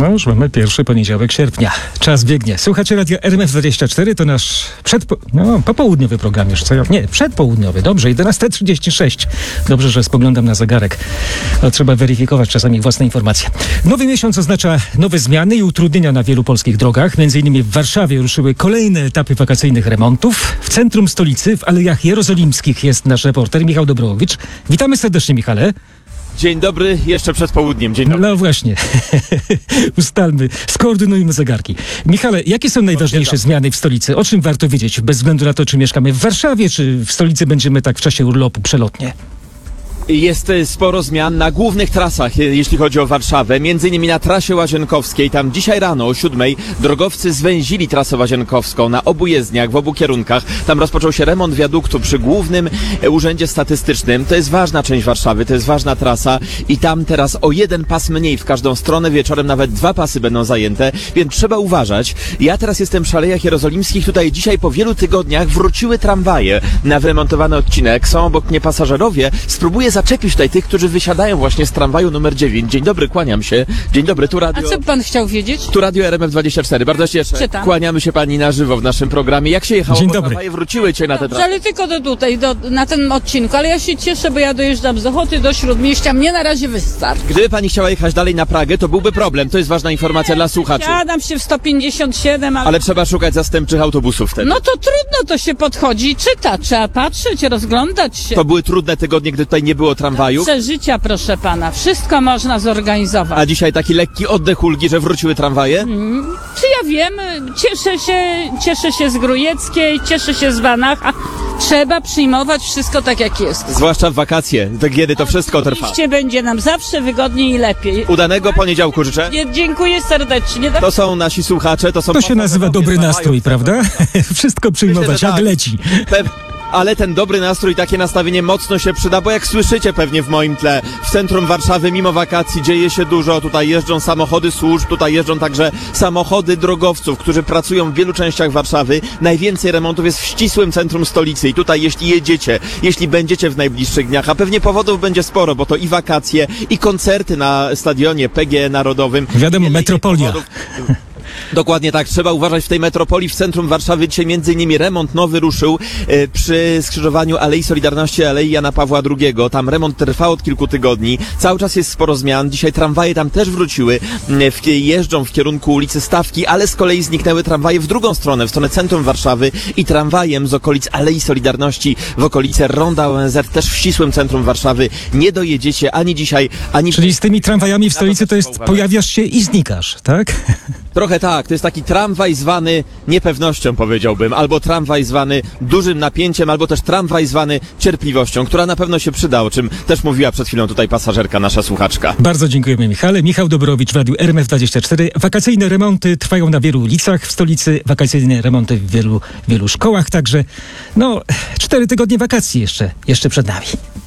No już mamy pierwszy poniedziałek sierpnia. Czas biegnie. Słuchacie Radia RMF24, to nasz popołudniowy program już. Przedpołudniowy. Dobrze, 11:36. Dobrze, że spoglądam na zegarek. Trzeba weryfikować czasami własne informacje. Nowy miesiąc oznacza nowe zmiany i utrudnienia na wielu polskich drogach. Między innymi w Warszawie ruszyły kolejne etapy wakacyjnych remontów. W centrum stolicy, w Alejach Jerozolimskich jest nasz reporter Michał Dobrowicz. Witamy serdecznie, Michale. Dzień dobry, jeszcze przed południem. Dzień dobry. No właśnie. Ustalmy, skoordynujmy zegarki. Michale, jakie są najważniejsze zmiany w stolicy? O czym warto wiedzieć? Bez względu na to, czy mieszkamy w Warszawie, czy w stolicy będziemy tak w czasie urlopu przelotnie. Jest sporo zmian na głównych trasach, jeśli chodzi o Warszawę. Między innymi na trasie łazienkowskiej. Tam dzisiaj rano o 7:00 drogowcy zwęzili trasę łazienkowską na obu jezdniach, w obu kierunkach. Tam rozpoczął się remont wiaduktu przy głównym urzędzie statystycznym. To jest ważna część Warszawy, to jest ważna trasa i tam teraz o jeden pas mniej w każdą stronę. Wieczorem nawet 2 pasy będą zajęte, więc trzeba uważać. Ja teraz jestem przy Alejach Jerozolimskich. Tutaj dzisiaj po wielu tygodniach wróciły tramwaje na wyremontowany odcinek. Są obok mnie pasażerowie. Spróbuję zaczepić tutaj tych, którzy wysiadają właśnie z tramwaju numer 9. Dzień dobry, kłaniam się. Dzień dobry, tu radio... A co pan chciał wiedzieć? Tu radio RMF24. Bardzo się cieszę. Czytam. Kłaniamy się pani na żywo w naszym programie. Jak się jechało? Dzień Bo dobry. tramwaje wróciły cię na te trasy. Ale tylko na ten odcinku. Ale ja się cieszę, bo ja dojeżdżam z Ochoty do Śródmieścia. Mnie na razie wystarczy. Gdyby pani chciała jechać dalej na Pragę, to byłby problem. To jest ważna informacja dla słuchaczy. Siadam się w 157, Ale trzeba szukać zastępczych autobusów wtedy. No to trudno, to się podchodzi i czyta. Trzeba patrzeć, rozglądać się. To były trudne tygodnie, gdy tutaj nie było tramwaju. Życia, proszę pana. Wszystko można zorganizować. A dzisiaj taki lekki oddech ulgi, że wróciły tramwaje? Czy ja wiem? Cieszę się z Grujeckiej, cieszę się z Banacha. Trzeba przyjmować wszystko tak, jak jest. Zwłaszcza w wakacje, kiedy to wszystko trwa. Oczywiście będzie nam zawsze wygodniej i lepiej. Udanego poniedziałku życzę. Dziękuję serdecznie. To są nasi słuchacze, to są... To się nazywa dobry nastrój, prawda? Wszystko przyjmować, Myślę, że jak tak. leci. Ale ten dobry nastrój, takie nastawienie mocno się przyda, bo jak słyszycie pewnie w moim tle, w centrum Warszawy mimo wakacji dzieje się dużo. Tutaj jeżdżą samochody służb, tutaj jeżdżą także samochody drogowców, którzy pracują w wielu częściach Warszawy. Najwięcej remontów jest w ścisłym centrum stolicy i tutaj jeśli jedziecie, jeśli będziecie w najbliższych dniach, a pewnie powodów będzie sporo, bo to i wakacje, i koncerty na stadionie PGE Narodowym. Wiadomo, metropolia. Dokładnie tak, trzeba uważać w tej metropolii, w centrum Warszawy. Dzisiaj między innymi remont nowy ruszył przy skrzyżowaniu Alei Solidarności, Alei Jana Pawła II. Tam remont trwa od kilku tygodni. Cały czas jest sporo zmian. Dzisiaj tramwaje tam też wróciły, jeżdżą w kierunku ulicy Stawki, ale z kolei zniknęły tramwaje w drugą stronę, w stronę centrum Warszawy i tramwajem z okolic Alei Solidarności w okolice Ronda ONZ, też w ścisłym centrum Warszawy. Nie dojedziecie ani dzisiaj, ani... Czyli z tymi tramwajami w stolicy to jest pojawiasz się i znikasz, tak? Trochę tak, to jest taki tramwaj zwany niepewnością, powiedziałbym, albo tramwaj zwany dużym napięciem, albo też tramwaj zwany cierpliwością, która na pewno się przyda, o czym też mówiła przed chwilą tutaj pasażerka, nasza słuchaczka. Bardzo dziękujemy, Michale. Michał Dobrowicz w Radiu RMF24. Wakacyjne remonty trwają na wielu ulicach w stolicy, wakacyjne remonty w wielu szkołach, także 4 tygodnie wakacji jeszcze przed nami.